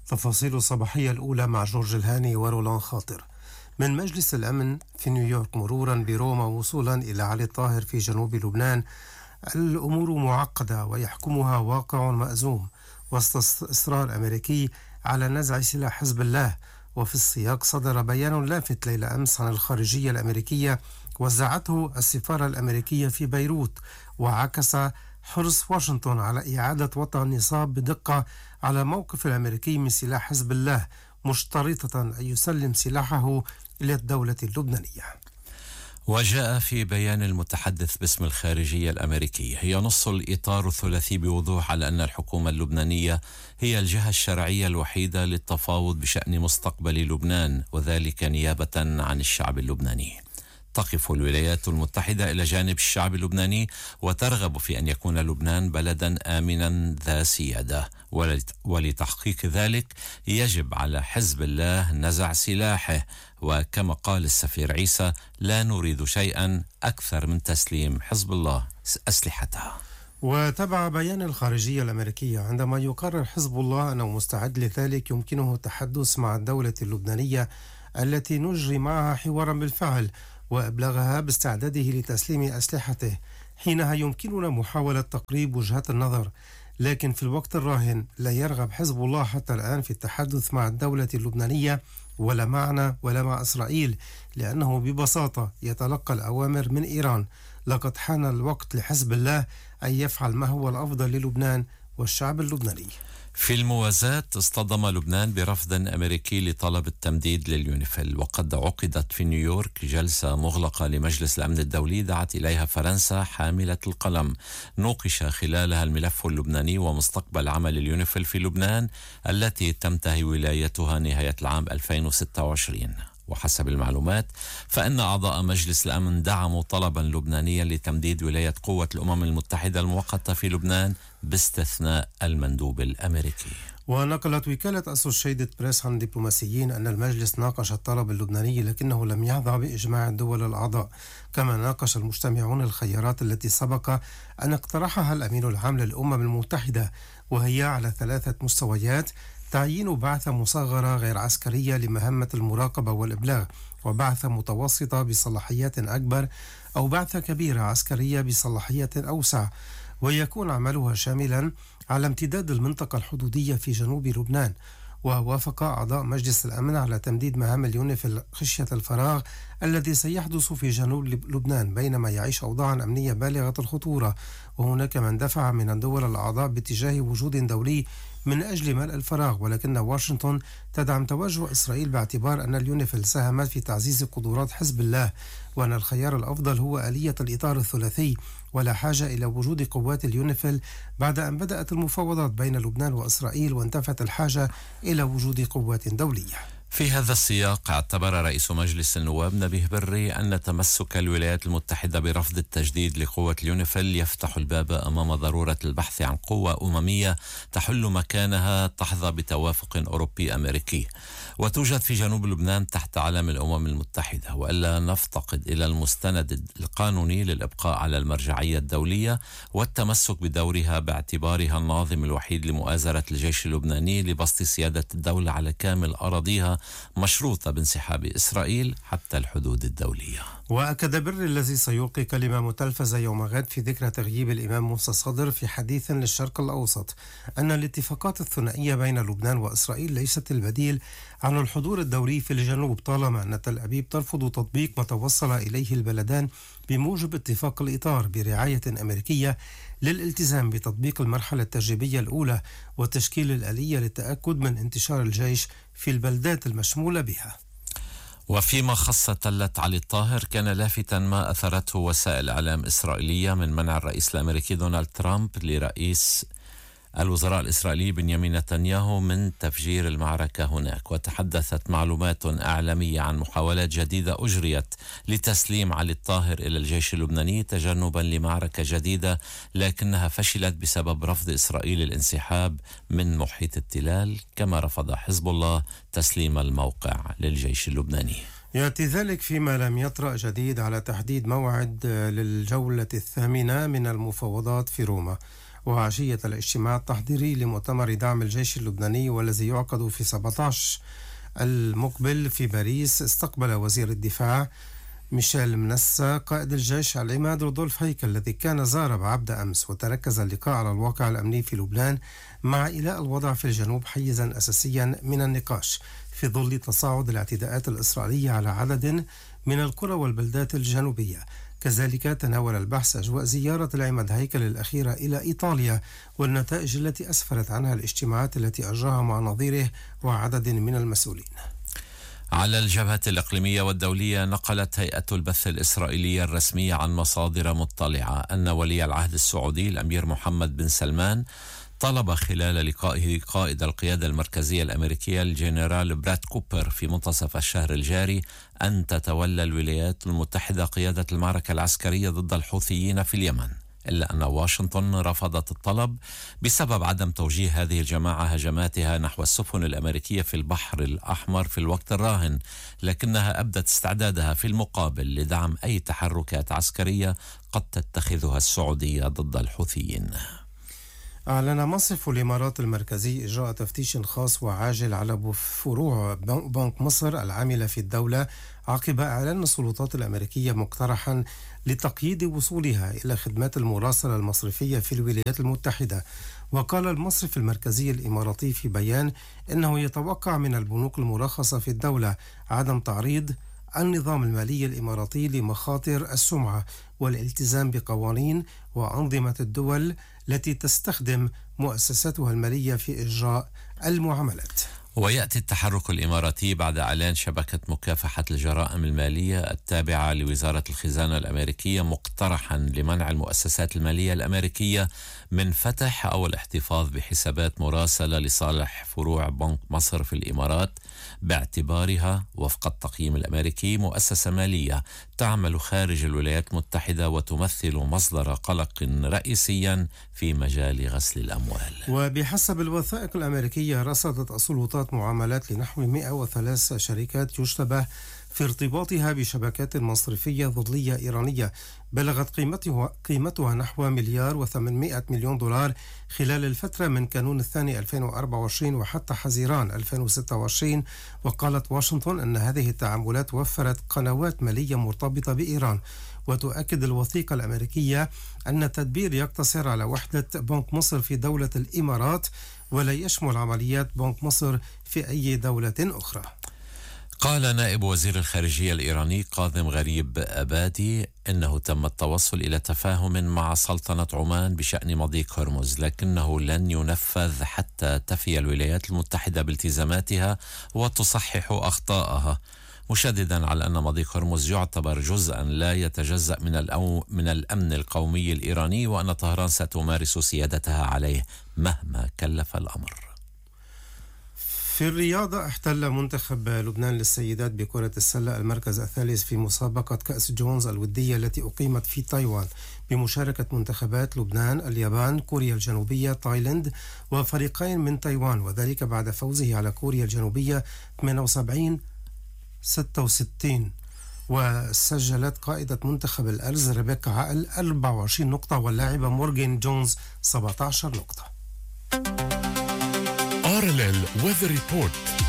تفاصيل الصباحية الأولى مع جورج الهاني ورولان خاطر. من مجلس الأمن في نيويورك مرورا بروما وصولا إلى علي الطاهر في جنوب لبنان، الأمور معقدة ويحكمها واقع مأزوم وسط إصرار أمريكي على نزع سلاح حزب الله. وفي السياق صدر بيان لافت ليلة أمس عن الخارجية الأمريكية وزعته السفارة الأمريكية في بيروت، وعكس حرص واشنطن على إعادة وضع النصاب بدقة على موقف الأمريكي من سلاح حزب الله، مشترطة أن يسلم سلاحه إلى الدولة اللبنانية. وجاء في بيان المتحدث باسم الخارجية الأمريكية: ينص الإطار الثلاثي بوضوح على أن الحكومة اللبنانية هي الجهة الشرعية الوحيدة للتفاوض بشأن مستقبل لبنان، وذلك نيابة عن الشعب اللبناني. تقف الولايات المتحدة إلى جانب الشعب اللبناني وترغب في أن يكون لبنان بلدا آمنا ذا سيادة، ولتحقيق ذلك يجب على حزب الله نزع سلاحه، وكما قال السفير عيسى: لا نريد شيئا أكثر من تسليم حزب الله أسلحتها. وتبع بيان الخارجية الأمريكية: عندما يقرر حزب الله أنه مستعد لذلك يمكنه التحدث مع الدولة اللبنانية التي نجري معها حوارا بالفعل وإبلاغها باستعداده لتسليم أسلحته. حينها يمكننا محاولة تقريب وجهات النظر، لكن في الوقت الراهن لا يرغب حزب الله حتى الآن في التحدث مع الدولة اللبنانية ولا معنا ولا مع إسرائيل، لأنه ببساطة يتلقى الأوامر من إيران. لقد حان الوقت لحزب الله أن يفعل ما هو الأفضل للبنان والشعب اللبناني. في الموازاة اصطدم لبنان برفض أمريكي لطلب التمديد لليونيفيل، وقد عقدت في نيويورك جلسة مغلقة لمجلس الأمن الدولي دعت إليها فرنسا حاملة القلم، نوقش خلالها الملف اللبناني ومستقبل عمل اليونيفيل في لبنان التي تنتهي ولايتها نهاية العام 2026. وحسب المعلومات فإن أعضاء مجلس الأمن دعموا طلبا لبنانيا لتمديد ولاية قوة الأمم المتحدة المؤقتة في لبنان باستثناء المندوب الأمريكي. ونقلت وكالة أسوشيتد بريس عن دبلوماسيين أن المجلس ناقش الطلب اللبناني لكنه لم يحظى بإجماع الدول الأعضاء. كما ناقش المجتمعون الخيارات التي سبق أن اقترحها الأمين العام للأمم المتحدة، وهي على 3 مستويات: تعيين بعثة مصغرة غير عسكرية لمهمة المراقبة والإبلاغ، وبعثة متوسطة بصلاحيات أكبر، أو بعثة كبيرة عسكرية بصلاحيات أوسع، ويكون عملها شاملا على امتداد المنطقة الحدودية في جنوب لبنان. ووافق أعضاء مجلس الأمن على تمديد مهام اليونيفيل خشية الفراغ الذي سيحدث في جنوب لبنان بينما يعيش أوضاعا أمنية بالغة الخطورة. وهناك من دفع من الدول الأعضاء باتجاه وجود دولي من أجل ملء الفراغ، ولكن واشنطن تدعم توجه إسرائيل باعتبار أن اليونيفيل ساهمت في تعزيز قدرات حزب الله، وأن الخيار الأفضل هو آلية الإطار الثلاثي ولا حاجة إلى وجود قوات اليونيفيل بعد أن بدأت المفاوضات بين لبنان وإسرائيل وانتفت الحاجة إلى وجود قوات دولية. في هذا السياق اعتبر رئيس مجلس النواب نبيه بري أن تمسك الولايات المتحدة برفض التجديد لقوة اليونيفيل يفتح الباب أمام ضرورة البحث عن قوة أممية تحل مكانها تحظى بتوافق أوروبي أمريكي وتوجد في جنوب لبنان تحت علم الأمم المتحدة، وألا نفتقد إلى المستند القانوني للإبقاء على المرجعية الدولية والتمسك بدورها باعتبارها الناظم الوحيد لمؤازرة الجيش اللبناني لبسط سيادة الدولة على كامل أراضيها مشروطة بانسحاب إسرائيل حتى الحدود الدولية. وأكد بري الذي سيلقي كلمة متلفزة يوم غد في ذكرى تغييب الإمام موسى صدر في حديث للشرق الأوسط أن الاتفاقات الثنائية بين لبنان وإسرائيل ليست البديل عن الحضور الدولي في الجنوب، طالما أن تل أبيب ترفض تطبيق ما توصل إليه البلدان بموجب اتفاق الإطار برعاية أمريكية للالتزام بتطبيق المرحلة التجريبية الأولى وتشكيل الآلية للتأكد من انتشار الجيش في البلدات المشمولة بها. وفيما خص تلة علي الطاهر، كان لافتا ما أثرته وسائل إعلام إسرائيلية من منع الرئيس الأمريكي دونالد ترامب لرئيس الوزراء الإسرائيلي بنيامين نتنياهو من تفجير المعركة هناك. وتحدثت معلومات إعلامية عن محاولات جديدة أجريت لتسليم علي الطاهر إلى الجيش اللبناني تجنبا لمعركة جديدة، لكنها فشلت بسبب رفض إسرائيل الانسحاب من محيط التلال، كما رفض حزب الله تسليم الموقع للجيش اللبناني. يأتي ذلك فيما لم يطرأ جديد على تحديد موعد للجولة 8 من المفاوضات في روما. وعشية الاجتماع التحضيري لمؤتمر دعم الجيش اللبناني والذي يعقد في 17 المقبل في باريس، استقبل وزير الدفاع ميشيل منسا قائد الجيش العماد رودولف هيكل الذي كان زار بعبد أمس، وتركز اللقاء على الواقع الأمني في لبنان مع إيلاء الوضع في الجنوب حيزا أساسيا من النقاش في ظل تصاعد الاعتداءات الإسرائيلية على عدد من القرى والبلدات الجنوبية. كذلك تناول البحث أجواء زيارة العماد هيكل الأخيرة إلى إيطاليا والنتائج التي أسفرت عنها الاجتماعات التي أجراها مع نظيره وعدد من المسؤولين. على الجبهة الإقليمية والدولية، نقلت هيئة البث الإسرائيلية الرسمية عن مصادر مطلعة أن ولي العهد السعودي الأمير محمد بن سلمان طلب خلال لقائه قائد القيادة المركزية الأمريكية الجنرال براد كوبر في منتصف الشهر الجاري أن تتولى الولايات المتحدة قيادة المعركة العسكرية ضد الحوثيين في اليمن، إلا أن واشنطن رفضت الطلب بسبب عدم توجيه هذه الجماعة هجماتها نحو السفن الأمريكية في البحر الأحمر في الوقت الراهن، لكنها أبدت استعدادها في المقابل لدعم أي تحركات عسكرية قد تتخذها السعودية ضد الحوثيين. أعلن مصرف الإمارات المركزي إجراء تفتيش خاص وعاجل على فروع بنك مصر العاملة في الدولة عقب إعلان السلطات الأمريكية مقترحا لتقييد وصولها إلى خدمات المراسلة المصرفية في الولايات المتحدة. وقال المصرف المركزي الإماراتي في بيان إنه يتوقع من البنوك المرخصة في الدولة عدم تعريض النظام المالي الإماراتي لمخاطر السمعة والالتزام بقوانين وأنظمة الدول التي تستخدم مؤسساتها المالية في إجراء المعاملات. ويأتي التحرك الإماراتي بعد إعلان شبكة مكافحة الجرائم المالية التابعة لوزارة الخزانة الأمريكية مقترحا لمنع المؤسسات المالية الأمريكية من فتح أو الاحتفاظ بحسابات مراسلة لصالح فروع بنك مصر في الإمارات، باعتبارها وفق التقييم الأمريكي مؤسسة مالية تعمل خارج الولايات المتحدة وتمثل مصدر قلق رئيسيا في مجال غسل الأموال. وبحسب الوثائق الأمريكية، رصدت السلطات معاملات لنحو 103 شركات يشتبه في ارتباطها بشبكات مصرفية ظلية إيرانية بلغت قيمتها نحو $1,800,000,000 خلال الفترة من كانون الثاني 2024 وحتى حزيران 2026. وقالت واشنطن أن هذه التعاملات وفرت قنوات مالية مرتبطة بإيران. وتؤكد الوثيقة الأمريكية أن التدبير يقتصر على وحدة بنك مصر في دولة الإمارات ولا يشمل عمليات بنك مصر في أي دولة أخرى. قال نائب وزير الخارجية الإيراني كاظم غريب أبادي إنه تم التوصل إلى تفاهم مع سلطنة عمان بشأن مضيق هرمز، لكنه لن ينفذ حتى تفي الولايات المتحدة بالتزاماتها وتصحح أخطائها، مشددا على أن مضيق هرمز يعتبر جزءا لا يتجزأ من الأمن القومي الإيراني، وأن طهران ستمارس سيادتها عليه مهما كلف الأمر. في الرياضة، احتل منتخب لبنان للسيدات بكرة السلة المركز الثالث في مسابقة كأس جونز الودية التي أقيمت في تايوان بمشاركة منتخبات لبنان، اليابان، كوريا الجنوبية، تايلاند وفريقين من تايوان، وذلك بعد فوزه على كوريا الجنوبية 78-66. وسجلت قائدة منتخب الأرز ريبيكا عقل 24 نقطة واللاعبة مورغان جونز 17 نقطة. RLL Weather Report.